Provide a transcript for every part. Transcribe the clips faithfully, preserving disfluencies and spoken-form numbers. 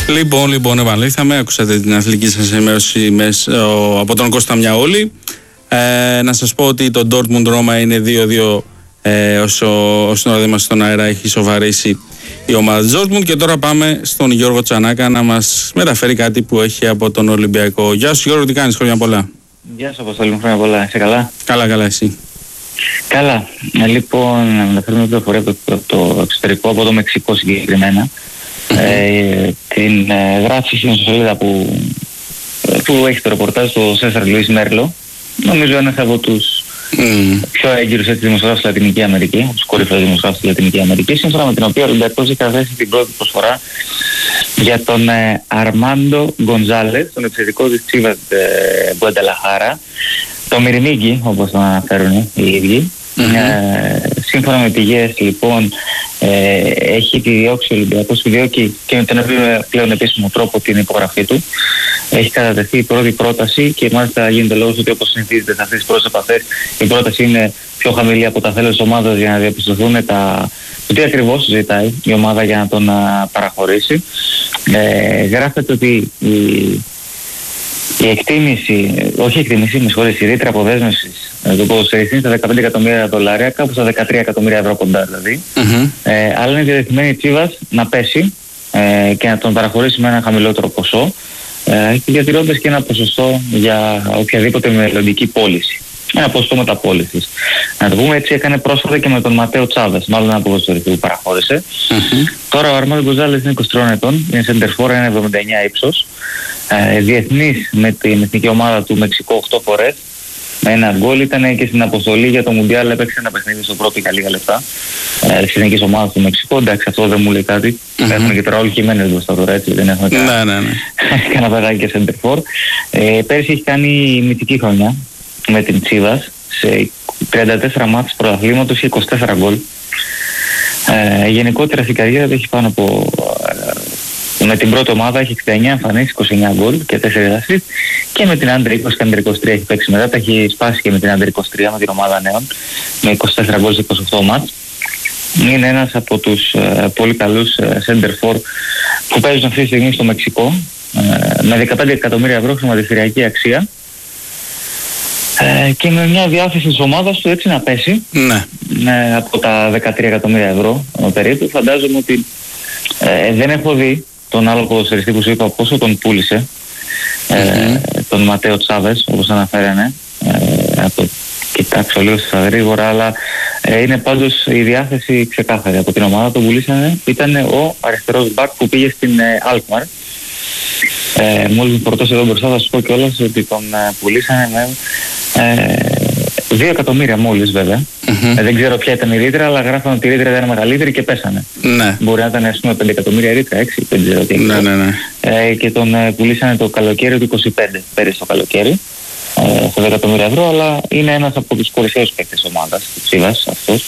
Λοιπόν, λοιπόν, επανήλθαμε. Ακούσατε την αθλητική σας ενημέρωση από τον Κώστα Μιαόλη. Ε, να σας πω ότι το Dortmund Roma είναι δύο δύο ε, όσο, όσο ώρα είμαστε στον αέρα έχει σοβαρήσει η ομάδα της Dortmund. Και τώρα πάμε στον Γιώργο Τσανάκα να μας μεταφέρει κάτι που έχει από τον Ολυμπιακό. Γεια σου Γιώργο, τι κάνεις, χρόνια πολλά. Γεια σου Αποστόλη μου, χρόνια πολλά. Είσαι καλά? Καλά, καλά, εσύ? Καλά. Ε, λοιπόν, να μεταφέρουμε πληροφορία από το, το εξωτερικό, από το Μεξικό συγκεκριμένα. Mm-hmm. Ε, την ε, γράφει στην ιστοσελίδα που, που έχει το ρεπορτάζ του Σέσαρ Λουίς Μέρλο. Νομίζω ένας από τους mm. πιο έγκυρους δημοσιογράφους στη Λατινική Αμερική, από τους κορυφαίους δημοσιογράφους στη Λατινική Αμερική, σύμφωνα με την οποία ο Ολυμπιακός έχει καταθέσει την πρώτη προσφορά για τον ε, Αρμάντο Γκονζάλες, τον επιθετικό της Τσίβας ε, Γκουανταλαχάρα, το Μυριμίγκι, όπως το αναφέρουν οι ίδιοι. Mm-hmm. Ε, σύμφωνα με πηγές, λοιπόν, ε, έχει επιδιώξει ο Ολυμπιακός, επιδιώκει και με τον πλέον επίσημο τρόπο την υπογραφή του. Έχει κατατεθεί η πρώτη πρόταση και μάλιστα γίνεται λόγος ότι, όπως συνηθίζεται σε αυτές τις πρώτες επαφές, η πρόταση είναι πιο χαμηλή από τα θέλω της ομάδας για να διαπιστωθούν τα, το τι ακριβώς ζητάει η ομάδα για να τον α, παραχωρήσει. Ε, γράφεται ότι η, η εκτίμηση, όχι η εκτίμηση, με συγχωρείς, η ρήτρα αποδέσμευσης του ποδοσφαιριστή στα δεκαπέντε εκατομμύρια δολάρια, κάπου στα δεκατρία εκατομμύρια ευρώ κοντά δηλαδή. Mm-hmm. Ε, αλλά είναι διατεθειμένη η Τσίβας να πέσει ε, και να τον παραχωρήσει με ένα χαμηλότερο ποσό, ε, διατηρώντας και ένα ποσοστό για οποιαδήποτε μελλοντική πώληση. Ένα ποσοστό μεταπώλησης. Να το πούμε έτσι, έκανε πρόσφατα και με τον Ματέο Τσάβες, μάλλον ένα ποδοσφαιριστή που παραχώρησε. Mm-hmm. Τώρα ο Αρμάντο Γκονζάλες είναι είκοσι τριών ετών, είναι σεντερφόρ, είναι εβδομήντα εννιά ύψος. Ε, διεθνής με την εθνική ομάδα του Μεξικό οκτώ φορές. Με ένα γκολ, ήταν και στην αποστολή για το Μουντιάλ, έπαιξε ένα παιχνίδι στο πρώτο για λίγα λεπτά ε, της εθνικής ομάδας του Μεξικού. Εντάξει, αυτό δεν μου λέει κάτι. Mm-hmm. Έχουμε και τώρα όλοι χειμένες μπροστά τώρα, έτσι, δεν έχουμε κανένα. Ναι, ναι, ναι. Κάνα παιδάκι και σεντερφόρ. Ε, πέρσι έχει κάνει μυθική χρονιά με την Τσίβας σε τριάντα τέσσερα μάτς πρωταθλήματος και είκοσι τέσσερα γκολ. Ε, γενικότερα στην καριέρα έχει πάνω από... Ε, με την πρώτη ομάδα έχει εξήντα εννιά εμφανίσεις, είκοσι εννιά γκολ και τέσσερα assist, και με την Under είκοσι και Under είκοσι τρία έχει παίξει μετά, τα έχει σπάσει και με την Under είκοσι τρία με την ομάδα νέων με είκοσι τέσσερα γκολ σε είκοσι οκτώ μάτς. Είναι ένας από τους ε, πολύ καλούς ε, center for που παίζουν αυτή τη στιγμή στο Μεξικό, ε, με δεκαπέντε εκατομμύρια ευρώ χρηματιστηριακή αξία. Ε, και με μια διάθεση της ομάδας του έτσι να πέσει, ναι. ε, από τα δεκατρία εκατομμύρια ευρώ ε, περίπου. Φαντάζομαι ότι ε, δεν έχω δει τον άλλο ποδοσφαιριστή που σου είπα πόσο τον πούλησε, ε, mm-hmm. τον Ματέο Τσάβες, όπως αναφέρανε. Ε, από, κοιτάξω λίγο στα γρήγορα, αλλά ε, είναι πάντως η διάθεση ξεκάθαρη από την ομάδα. Τον πουλήσανε, ήταν ο αριστερός μπακ που πήγε στην ε, Alkmaar. Ε, μόλις μου φορτώσει εδώ μπροστά θα σου πω κιόλας ότι τον ε, πουλήσανε με ε, δύο εκατομμύρια μόλις βέβαια. Mm-hmm. Ε, δεν ξέρω ποια ήταν η ρήτρα, αλλά γράφανε ότι η ρήτρα ήταν μεγαλύτερη και πέσανε. Ναι. Μπορεί να ήταν, ας πούμε, πέντε εκατομμύρια ρήτρα, έξι, δεν ξέρω τι. Ναι, ναι, ναι. Ε, και τον ε, πουλήσανε το καλοκαίρι του είκοσι πέντε, πέρυσι το καλοκαίρι, ε, σε δέκα εκατομμύρια ευρώ, αλλά είναι ένας από τους κορυφαίους παίκτες της ομάδας, του Τσίβας αυτός,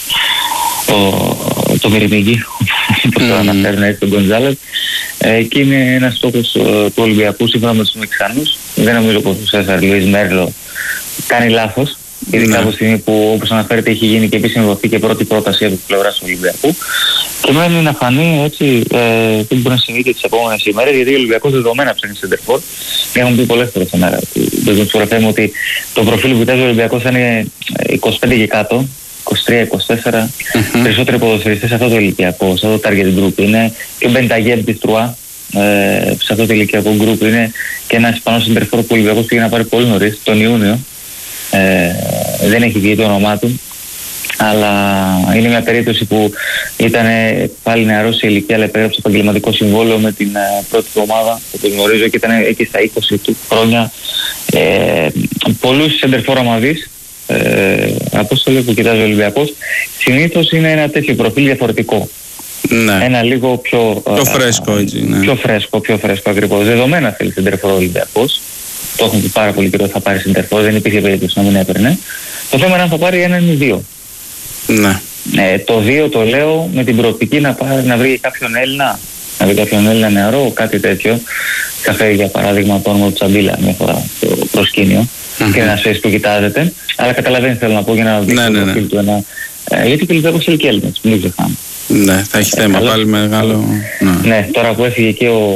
ο, το Μυριμίγκι, όπως mm. το αναφέρουν έτσι τον Γκονζάλες. Ε, και είναι ένας στόχος ε, του Ολυμπιακού σύμφωνα με τους Μεξικανούς. Δεν νομίζω πως ο Σέσαρ Λουίς Μέρλο κάνει λάθος. Ειδικά από τη στιγμή που, όπως αναφέρεται, έχει γίνει και επίσημη δοθεί και πρώτη πρόταση από την πλευρά του Ολυμπιακού. Και μένει να φανεί έτσι ε, τι μπορεί να συμβεί και τις επόμενες ημέρες, γιατί ο Ολυμπιακός δεδομένα ψάχνει σεντερφόρ. Έχουν πει πολλές φορές σήμερα. Δεν τους φορεθέμε ότι το προφίλ που κοιτάζει ο Ολυμπιακός θα είναι είκοσι πέντε και κάτω, είκοσι τρία είκοσι τέσσερα. Mm-hmm. Περισσότεροι ποδοσφαιριστές σε αυτό το ηλικιακό, σε αυτό το target group. Είναι και ο Μπενταγέρ της Τρουά. Ε, σε αυτό το ηλικιακό group είναι και ένας Ισπανός σεντερφόρ που ο Ολυμπιακός πήγε να πάρει πολύ νωρίς, τον Ιούνιο. Ε, δεν έχει βγει το όνομά του, αλλά είναι μια περίπτωση που ήταν πάλι νεαρός σε ηλικία, αλλά επέγραψε επαγγελματικό συμβόλαιο με την uh, πρώτη ομάδα που το γνωρίζω και ήταν εκεί στα είκοσι του χρόνια. Ε, πολλούς σεντερφόρ άμα δεις, ε, Απόστολε, που κοιτάζει ο Ολυμπιακός, συνήθως είναι ένα τέτοιο προφίλ διαφορετικό. Ναι. Ένα λίγο πιο, πιο φρέσκο, έτσι, ναι. πιο φρέσκο, πιο φρέσκο ακριβώς. Δεδομένα θέλει σεντερφόρ ο Ολυμπιακός. Το έχουν πει πάρα πολύ καιρό θα πάρει σεντερφόρ, δεν υπήρχε περίπτωση να μην έπαιρνε. Το θέμα είναι αν θα πάρει έναν ή δύο. Ναι. Ε, το δύο το λέω με την προοπτική να, πάρει, να βρει κάποιον Έλληνα, να βρει κάποιον Έλληνα νεαρό, κάτι τέτοιο. Θα φέρει για παράδειγμα το όνομα του Τσαμπίλα μια φορά στο προσκήνιο mm-hmm. και να σου που κοιτάζεται. Αλλά καταλαβαίνεις θέλω να πω για να δει ναι, το προφίλ ναι. του ένα. Ε, γιατί και λίγο θέλει και Έλληνες, μην ξεχνάμε. Ναι, θα έχει θέμα καλό. Πάλι μεγάλο. Ναι. ναι, τώρα που έφυγε και ο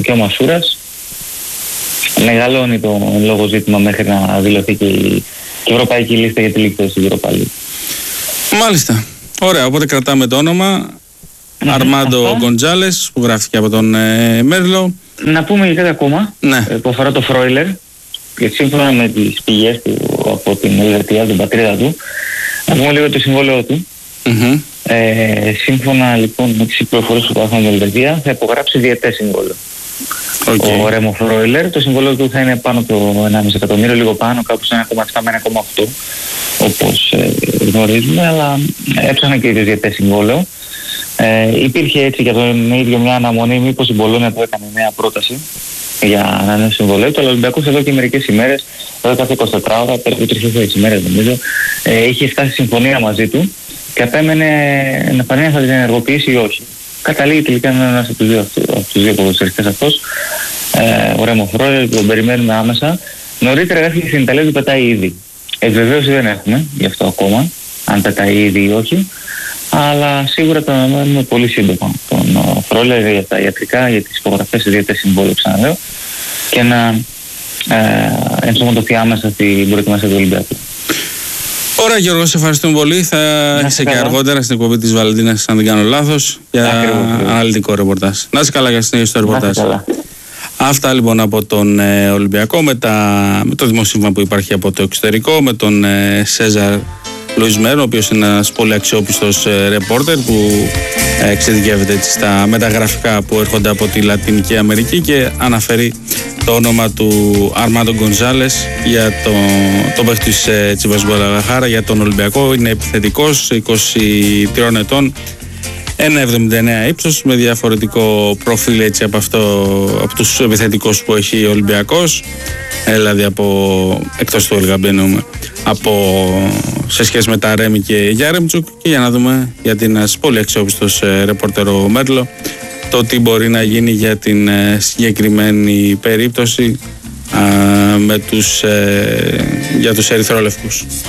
και ο Μασούρας. Μεγαλώνει το λόγο ζήτημα μέχρι να δηλωθεί και η, και η ευρωπαϊκή λίστα για τη λίστα στην Europa League. Μάλιστα. Ωραία, οπότε κρατάμε το όνομα Αρμάντο Γκοντζάλες που γράφτηκε από τον ε, Μέρλο. Να πούμε για κάτι ακόμα, ναι. που αφορά το Φρόιλερ, και σύμφωνα με τις πηγές του από την Ελβετία, την πατρίδα του, να πούμε λίγο το συμβόλαιο του. Mm-hmm. Ε, σύμφωνα λοιπόν με τις πληροφορίες που υπάρχουν στην Ελβετία, θα υπογράψει διετές συμβόλαιο. Okay. Ο Ρέμο Φρόιλερ, το συμβόλαιο του θα είναι πάνω από ενάμιση εκατομμύριο, λίγο πάνω, κάπου σε ένα κόμμα επτά με ένα κόμμα οκτώ, όπως ε, γνωρίζουμε, αλλά έψαχνε και το διετές συμβόλαιο. Ε, υπήρχε έτσι για τον ίδιο μια αναμονή, μήπως η Μπολόνια του έκανε μια πρόταση για να είναι συμβολέου. Το Ολυμπιακός εδώ και μερικές ημέρες, εδώ κάθε εικοσιτέσσερις ώρα, περίπου τρεις ημέρες νομίζω, ε, είχε φτάσει συμφωνία μαζί του και απέμενε να φανεί αν θα την ενεργοποιήσει ή όχι. Καταλήγει τελικά να είναι ένας από τους δύο, από τους δύο ποδοσφαιριστές αυτός, ε, ο Ρέμο Φρόιλερ, τον περιμένουμε άμεσα. Νωρίτερα γράφει στην Ιταλία ότι πετάει ήδη. Επιβεβαίωση δεν έχουμε γι' αυτό ακόμα, αν πετάει ήδη ή όχι. Αλλά σίγουρα το αναμένουμε πολύ σύντομα τον Φρόιλερ για τα ιατρικά, για τις υπογραφές σε διετές συμβόλαιο, ξαναλέω, και να ε, ενσωματωθεί άμεσα στην προετοιμασία του Ολυμπιακού. Ωραία Γιώργο, σε ευχαριστούμε πολύ. Θα είσαι και αργότερα στην εκπομπή της Βαλεντίνας, αν δεν κάνω λάθος, για Ακριβώς. αναλυτικό ρεπορτάζ. Να είσαι καλά για συνέχεια στο ρεπορτάζ. Αυτά λοιπόν από τον ε, Ολυμπιακό, με, τα, με το δημοσίευμα που υπάρχει από το εξωτερικό, με τον ε, Σέζαρ Λουίς Μέρο, ο οποίος είναι ένας πολύ αξιόπιστος ρεπόρτερ που εξειδικεύεται έτσι στα μεταγραφικά που έρχονται από τη Λατινική Αμερική και αναφέρει το όνομα του Αρμάντο Γκοντζάλες για το, το παίχτη της Τσίβας Γκουαδαλαχάρα για τον Ολυμπιακό. Είναι επιθετικός, είκοσι τριών ετών, ένα εβδομήντα εννέα ύψος, με διαφορετικό προφίλ έτσι από, αυτό, από τους επιθετικούς που έχει ο Ολυμπιακός, δηλαδή από, εκτός του Ελγαμπένου, από, σε σχέση με τα Ρέμι και Γιάρεμτσουκ. Και για να δούμε, γιατί είναι ένας πολύ αξιόπιστος ε, ρεπορτερο Μέρλο, το τι μπορεί να γίνει για την ε, συγκεκριμένη περίπτωση ε, με τους, ε, για τους ερυθρόλευκους.